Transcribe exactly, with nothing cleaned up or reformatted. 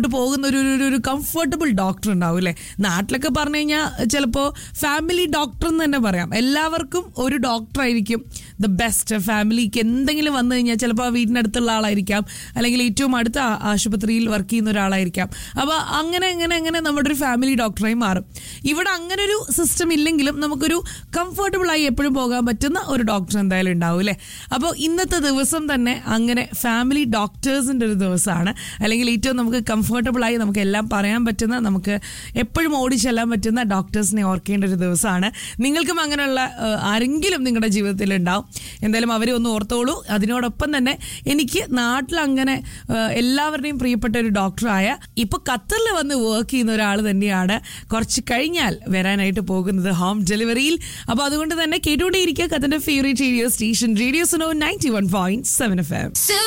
പോകുന്ന ഒരു ഒരു കംഫർട്ടബിൾ ഡോക്ടർ ഉണ്ടാവും അല്ലേ? നാട്ടിലൊക്കെ പറഞ്ഞു കഴിഞ്ഞാൽ ചിലപ്പോൾ ഫാമിലി ഡോക്ടർ എന്ന് തന്നെ പറയാം. എല്ലാവർക്കും ഒരു ഡോക്ടർ ആയിരിക്കും ദ ബെസ്റ്റ്. ഫാമിലിക്ക് എന്തെങ്കിലും വന്നു കഴിഞ്ഞാൽ ചിലപ്പോൾ ആ വീടിനടുത്തുള്ള ആളായിരിക്കാം, അല്ലെങ്കിൽ ഏറ്റവും അടുത്ത ആശുപത്രിയിൽ വർക്ക് ചെയ്യുന്ന ഒരാളായിരിക്കാം. അപ്പോൾ അങ്ങനെ അങ്ങനെ അങ്ങനെ നമ്മുടെ ഒരു ഫാമിലി ഡോക്ടറായി മാറും. ഇവിടെ അങ്ങനെ ഒരു സിസ്റ്റം ഇല്ലെങ്കിലും നമുക്കൊരു കംഫർട്ടബിൾ ആയി എപ്പോഴും പോകാൻ പറ്റുന്ന ഒരു ഡോക്ടർ എന്തായാലും ഉണ്ടാവും അല്ലേ? അപ്പോൾ ഇന്നത്തെ ദിവസം തന്നെ അങ്ങനെ ഫാമിലി ഡോക്ടേഴ്സിൻ്റെ ഒരു ദിവസമാണ്. അല്ലെങ്കിൽ ഏറ്റവും നമുക്ക് കംഫർട്ടബിൾ ആയി നമുക്ക് എല്ലാം പറയാൻ പറ്റുന്ന, നമുക്ക് എപ്പോഴും ഓടിച്ചെല്ലാൻ പറ്റുന്ന ഡോക്ടേഴ്സിനെ ഓർക്കേണ്ട ഒരു ദിവസമാണ്. നിങ്ങൾക്കും അങ്ങനെയുള്ള ആരെങ്കിലും നിങ്ങളുടെ ജീവിതത്തിൽ ഉണ്ടാവും. എന്തായാലും അവരെ ഒന്ന് ഓർത്തോളൂ. അതിനോടൊപ്പം തന്നെ എനിക്ക് നാട്ടിൽ അങ്ങനെ എല്ലാവരുടെയും പ്രിയപ്പെട്ട ഒരു ഡോക്ടറായ ഇപ്പോൾ ഖത്തറിൽ വന്ന് വർക്ക് ചെയ്യുന്ന ഒരാൾ തന്നെയാണ് കുറച്ച് കഴിഞ്ഞാൽ വരാനായിട്ട് പോകുന്നത് ഹോം ഡെലിവറിയിൽ. അപ്പോൾ അതുകൊണ്ട് തന്നെ കേട്ടുകൊണ്ടേയിരിക്കുക ഖത്തറിന്റെ favourite radio station radio Suno ninety one point seven F M.